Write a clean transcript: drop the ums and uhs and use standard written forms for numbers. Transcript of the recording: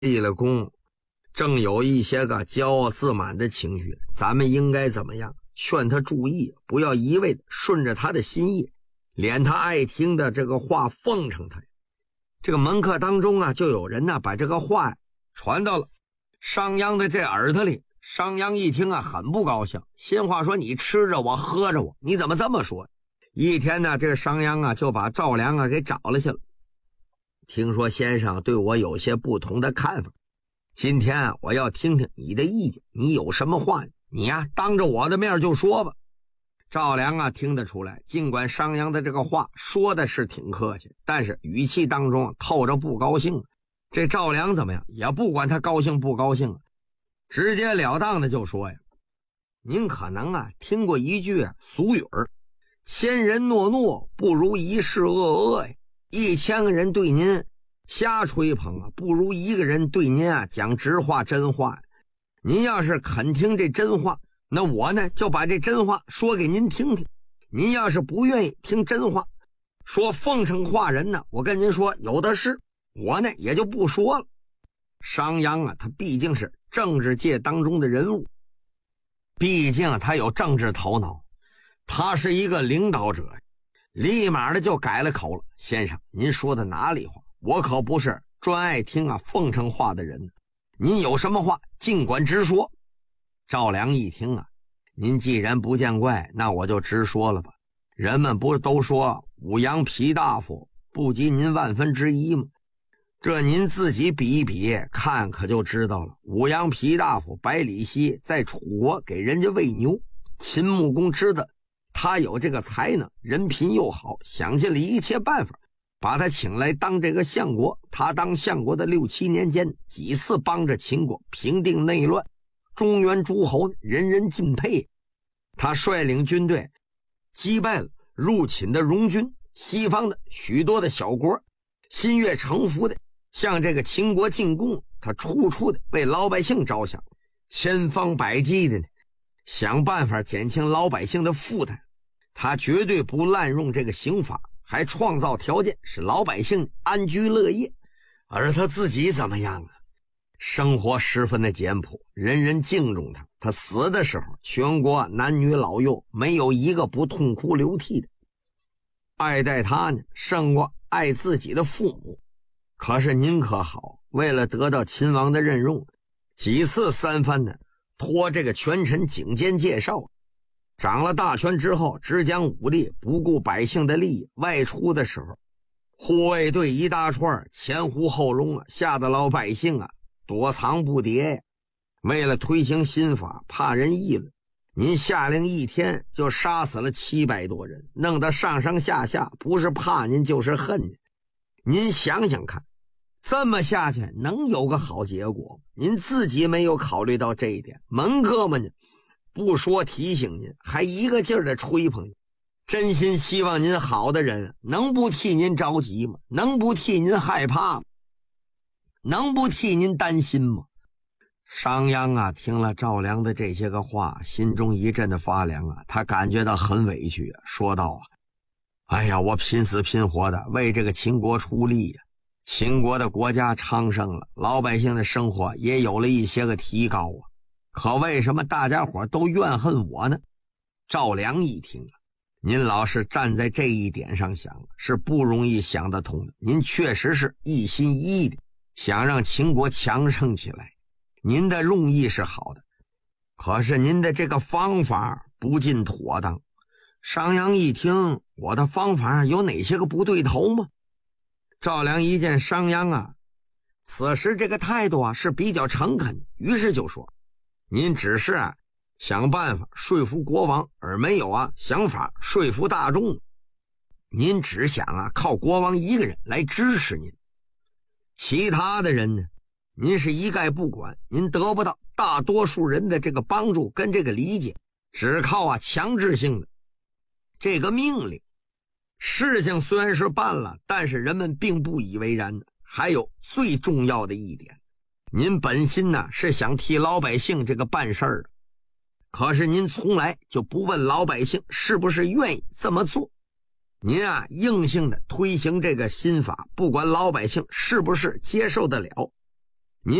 立了功，正有一些个骄傲自满的情绪，咱们应该怎么样？劝他注意，不要一味的顺着他的心意，连他爱听的这个话奉承他。这个门客当中啊，就有人呢把这个话传到了商鞅的这耳朵里。商鞅一听啊，很不高兴，心话说：你吃着我喝着我，你怎么这么说？一天呢，这个商鞅啊就把赵良啊给找了去了。听说先生对我有些不同的看法，今天啊我要听听你的意见，你有什么话你呀当着我的面就说吧。赵良啊听得出来，尽管商鞅的这个话说的是挺客气，但是语气当中透着不高兴。这赵良怎么样也不管他高兴不高兴，直截了当的就说呀：您可能啊听过一句俗语儿，千人诺诺不如一世恶恶呀。1000个人对您瞎吹捧啊，不如一个人对您啊讲直话真话。您要是肯听这真话，那我呢就把这真话说给您听听。您要是不愿意听真话，说奉承话人呢，我跟您说有的是，我呢也就不说了。商鞅啊，他毕竟是政治界当中的人物，毕竟他有政治头脑，他是一个领导者，立马的就改了口了：先生，您说的哪里话？我可不是专爱听啊奉承话的人，您有什么话尽管直说。赵良一听啊，您既然不见怪，那我就直说了吧。人们不是都说五羊皮大夫不及您万分之一吗？这您自己比一比看可就知道了。五羊皮大夫百里奚在楚国给人家喂牛，秦穆公知道他有这个才能，人品又好，想尽了一切办法把他请来当这个相国。他当相国的6、7年间，几次帮着秦国平定内乱，中原诸侯人人敬佩。他率领军队击败了入侵的戎军，西方的许多的小国心悦诚服的向这个秦国进贡，他处处的为老百姓着想，千方百计的想办法减轻老百姓的负担。他绝对不滥用这个刑法，还创造条件使老百姓安居乐业。而他自己怎么样啊？生活十分的简朴，人人敬重他。他死的时候，全国男女老幼没有一个不痛哭流涕的。爱戴他呢，胜过爱自己的父母。可是您可好，为了得到秦王的任用，几次三番的托这个权臣颈肩介绍，掌了大权之后，只讲武力，不顾百姓的利益。外出的时候，护卫队一大串，前呼后拥啊，吓得老百姓啊躲藏不迭呀。为了推行新法，怕人议论，您下令一天就杀死了700多人，弄得上上下下不是怕您就是恨您。您想想看，这么下去能有个好结果？您自己没有考虑到这一点，门客们呢不说提醒您，还一个劲儿的吹捧您。真心希望您好的人能不替您着急吗？能不替您害怕吗？能不替您担心吗？商鞅啊听了赵良的这些个话，心中一阵的发凉啊，他感觉到很委屈啊，说道啊：哎呀，我拼死拼活的为这个秦国出力呀，秦国的国家昌盛了，老百姓的生活也有了一些个提高啊，可为什么大家伙都怨恨我呢？赵良一听啊，您老是站在这一点上想，是不容易想得通的。您确实是一心一意的想让秦国强盛起来，您的用意是好的，可是您的这个方法不尽妥当。商鞅一听，我的方法有哪些个不对头吗？赵良一见商鞅啊此时这个态度啊是比较诚恳，于是就说：您只是啊想办法说服国王，而没有啊想法说服大众。您只想啊靠国王一个人来支持您，其他的人呢您是一概不管，您得不到大多数人的这个帮助跟这个理解，只靠啊强制性的这个命令。事情虽然是办了，但是人们并不以为然的。还有最重要的一点，您本心呢是想替老百姓这个办事儿的，可是您从来就不问老百姓是不是愿意这么做。您啊硬性的推行这个新法，不管老百姓是不是接受得了，